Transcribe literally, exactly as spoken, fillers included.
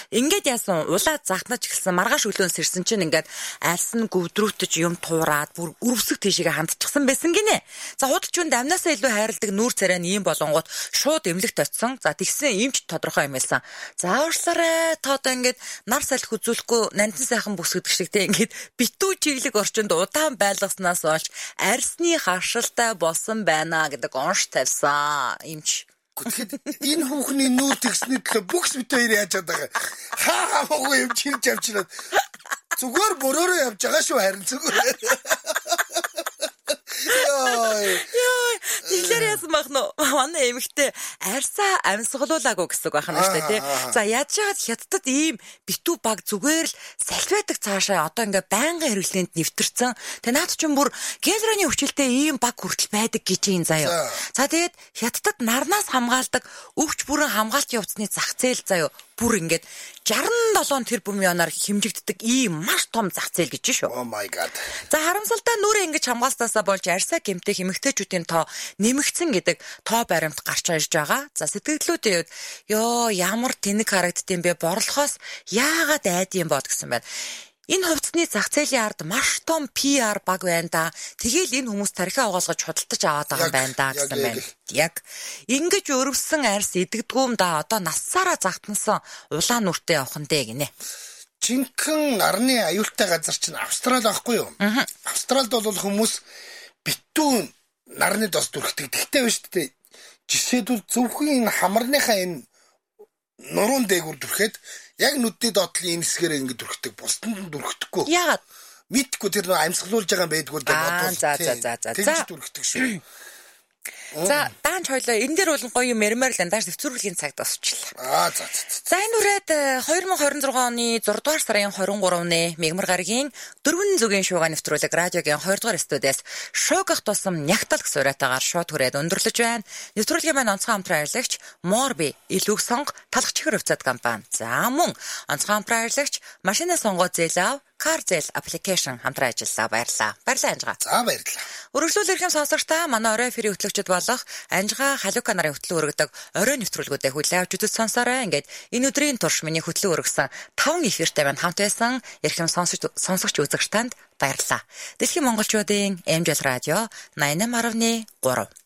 Ингээд яасан улаа захнаж эхэлсэн маргааш өглөөнс ирсэн чинь ингээд арьс нь гөвдрүүтэж юм туураад бүр өрөвсөг тийшээ хандчихсан байсан гинэ. За худалч юунд амнасаа илүү хайрладаг нүүр царай нь ийм болонгууд шууд эмнэлэгт очсон. За тэгсэн иймч тодорхой юм байсан. За уурлаарай та одоо ингээд нар салхи үзүүлэхгүй нандин сайхан бүс гэдэг шиг те ингээд битүү чиглэг орчинд удаан байлгаснаас олж арьсны хашилтай болсон байна гэдэг онш тавьсан. Иймч Тэгэхэд энэ хүүхний нүүр тэгсний төлөө бүкс бит хоёр яаж байгаа. Хаа хамаагүй юм чирж авчираад зүгээр бороороо явж байгаа шүү харин зүгээр. Яа. Яа, тэглэр яасан махно. Манай эмэгтэй арьсаа амьсгалуулаагүй гэсэн үг байна шүү дээ тий. За яаж яагаад хятадд ийм битүү баг зүгээр л салвиадаг цаашаа одоо ингээ байнгын хэрэглээнд нэвтэрсэн. Тэгээ наад чинь бүр генераны хүчилтэй ийм баг хүртэл байдаг гэж юм заяа. За тэгээд хятадд нарнаас хамгаалдаг өвч бүрэн хамгаалт явцны зах зээл заяа бүр ингээд шестьдесят seven тэрбумынаар хэмжигддэг ийм маш том зах зээл гэж шүү. Oh my god. За харамсалтай нүрээ ингэж хамгаалснасаа болж арьсаа гэмтэх эмэгтэйчүүдийн тоо нэмэгдсэн гэдэг тоо баримт гарч ирж байгаа. За сэтгэлдлүүдийн үед ёо ямар тэнэг харагддсан бэ? Борлохоос яагаад айд юм бод гэсэн байна. Энэ хувцсны зах зээлийн ард маш том пи ар баг байна да. Тэгээл энэ хүмүүс тархиа угаалгаж худалдаж аваад байгаа юм байна да гэсэн байна. Яг ингэж өрөвсөн арьс идэгдгүүм да одоо нассаараа загтансан улаан нүртэй явах нь дээ гинэ. Жинхэнэ нарны аюултай газар чинь Австрал байхгүй юу? Австралд бол хүмүүс битүү нарны дос дүрхдэг. Тэгтээ байна шүү дээ. Жишээлбэл зөвхөн энэ хамарныхаа энэ нуруунд дээгүүр дүрхэд яг нүдний доотлын энэ хэсгээр ингэ дүрхдэг. Бусдад нь дүрхдэггүй. Яагаад? Мэдгүй тэр нөө амьсгалуулж байгаа юм байдгүй дээ бодвол. За за за за. Тэгж дүрхдэг шүү. За даанч хойлоо энэ дээр бол гоё мэрмэр л дааш нэвтрүүлгийн цагт осчлаа. Аа за за. За энэ үрээд twenty twenty-six оны six дугаар сарын twenty-three-ны Мегмар гарагийн дөрвөн зүгийн шуугаа нэвтрүүлэг радиогийн two дугаар студиэс шоогох тусам нягтал гэсэн уриатаагаар шууд хүрээд өндөрлөж байна. Нэвтрүүлгийн маань онцгой хамтран ажиллагч Морби илүүг сонго талах чихэр хувьцаат компани. За мөн онцгой хамтран ажиллагч машина сонгоо зээлав Carzel application хамтран ажиллаа. Баярлалаа. Баярлалаа Анжгаа. За баярлалаа. Өргөжлөл эрхэм сонсогчдаа манай орой эфирийн хөтлөгчд болох Анжгаа Халука нарын хөтлөн өргөдөг орой нэвтрүүлгүүдэд хүлээн авч үзэж сонсоорой. Ингээд энэ өдрийн турш миний хөтлөн өргөсөн таван эфиртэй маань хамт байсан эрхэм сонсогч сонсогч үзэгч танд баярлалаа. Дэлхийн монголчуудын Эмжил радио ninety eight point three